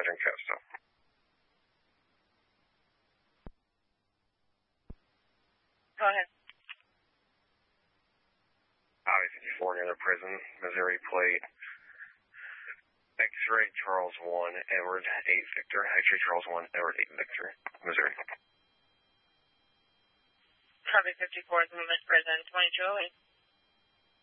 Western Coastal. Go ahead. Highway 54 near the prison, Missouri plate. X-ray Charles 1, Edward 8 Victor. X-ray Charles 1, Edward 8 Victor, Missouri. Copy 54 is movement prison 2208.